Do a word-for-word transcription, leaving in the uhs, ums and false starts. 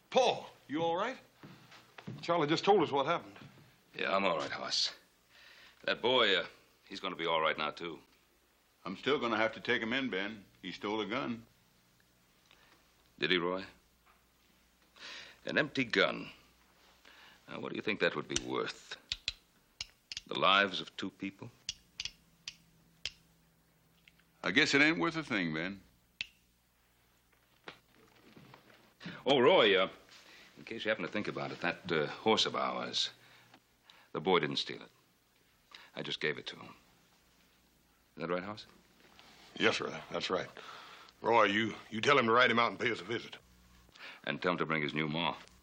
Paul, you all right? Charlie just told us what happened. Yeah, I'm all right, Hoss. That boy, uh, he's going to be all right now, too. I'm still going to have to take him in, Ben. He stole a gun. Did he, Roy? An empty gun. Now, what do you think that would be worth? The lives of two people? I guess it ain't worth a thing, Ben. Oh, Roy, uh, in case you happen to think about it, that uh, horse of ours, the boy didn't steal it. I just gave it to him. Is that right, Hoss? Yes, sir. That's right. Roy, you, you tell him to ride him out and pay us a visit. And tell him to bring his new ma.